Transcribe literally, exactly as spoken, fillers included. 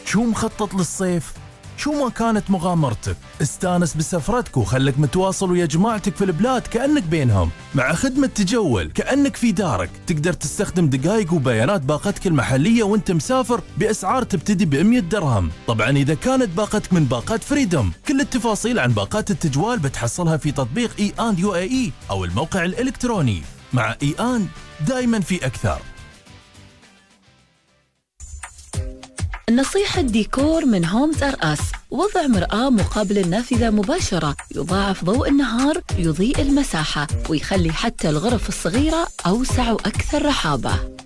شو مخطط للصيف؟ شو ما كانت مغامرتك، استانس بسفرتك وخلك متواصل ويا جماعتك في البلاد كأنك بينهم. مع خدمة تجول كأنك في دارك، تقدر تستخدم دقائق وبيانات باقتك المحلية وانت مسافر بأسعار تبتدي ب مئة درهم. طبعا إذا كانت باقتك من باقات فريدوم. كل التفاصيل عن باقات التجوال بتحصلها في تطبيق اي ان يو اي اي أو الموقع الإلكتروني. مع اي ان دايما في أكثر. نصيحة ديكور من هومز ار اس. وضع مرآة مقابل النافذة مباشرة يضاعف ضوء النهار، يضيء المساحة ويخلي حتى الغرف الصغيرة أوسع وأكثر رحابة.